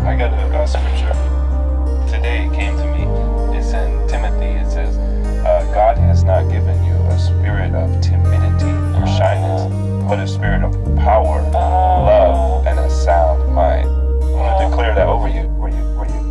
I got a scripture. Today it came to me. It's in Timothy. It says, God has not given you a spirit of timidity or shyness, but a